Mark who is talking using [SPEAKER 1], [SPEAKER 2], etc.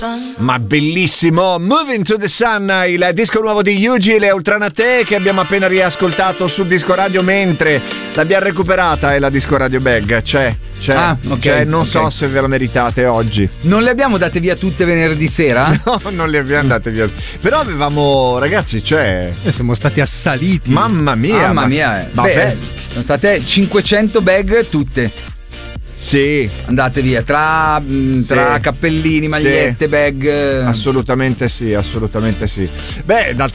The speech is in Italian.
[SPEAKER 1] Ma bellissimo, Moving to the Sun, il disco nuovo di Yuji e le Ultranate che abbiamo appena riascoltato su Disco Radio, mentre l'abbiamo recuperata e la Disco Radio Bag c'è. Non so se ve la meritate oggi.
[SPEAKER 2] Non le abbiamo date via tutte venerdì sera?
[SPEAKER 1] No, non le abbiamo date via. Però avevamo, ragazzi,
[SPEAKER 3] siamo stati assaliti.
[SPEAKER 1] Mamma mia.
[SPEAKER 2] Sono state 500 bag tutte.
[SPEAKER 1] Sì,
[SPEAKER 2] andate via tra cappellini, magliette, bag.
[SPEAKER 1] Assolutamente sì. Beh, d'altra